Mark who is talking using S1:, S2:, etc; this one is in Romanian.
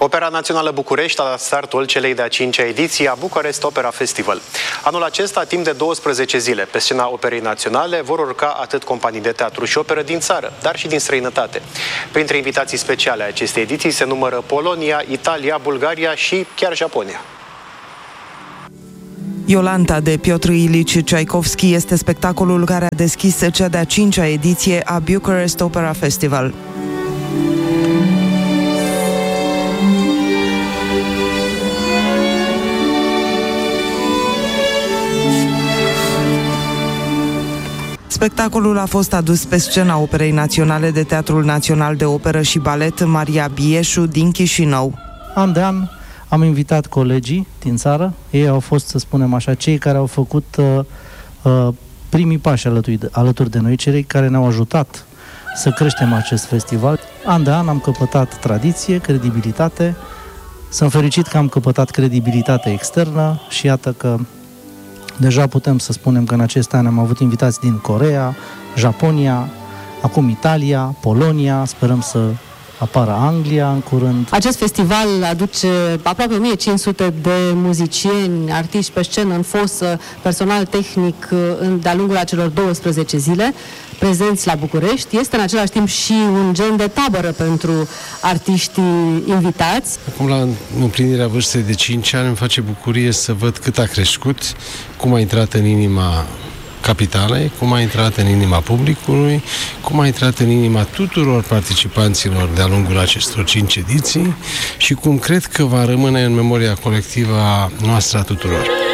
S1: Opera Națională București a dat startul celei de-a 5-a ediție a Bucharest Opera Festival. Anul acesta, timp de 12 zile, pe scena Operei Naționale vor urca atât companii de teatru și operă din țară, dar și din străinătate. Printre invitații speciale a acestei ediții se numără Polonia, Italia, Bulgaria și chiar Japonia.
S2: Iolanta de Piotr Ilich Tchaikovsky este spectacolul care a deschis cea de-a 5-a ediție a Bucharest Opera Festival. Spectacolul a fost adus pe scena Operei Naționale de Teatrul Național de Operă și Balet Maria Bieșu din Chișinău.
S3: An de an am invitat colegii din țară. Ei au fost, să spunem așa, cei care au făcut primii pași alături de noi, cei care ne-au ajutat să creștem acest festival. An de an am căpătat tradiție, credibilitate. Sunt fericit că am căpătat credibilitate externă și iată că deja putem să spunem că în acest an am avut invitați din Coreea, Japonia, acum Italia, Polonia, sperăm să apară Anglia în curând.
S4: Acest festival aduce aproape 1500 de muzicieni, artiști pe scenă, în fosă, personal tehnic de-a lungul acelor 12 zile prezenți la București. Este în același timp și un gen de tabără pentru artiștii invitați.
S5: Acum, la împlinirea vârstei de 5 ani, îmi face bucurie să văd cât a crescut, cum a intrat în inima capitalei, cum a intrat în inima publicului, cum a intrat în inima tuturor participanților de-a lungul acestor 5 ediții și cum cred că va rămâne în memoria colectivă a noastră a tuturor.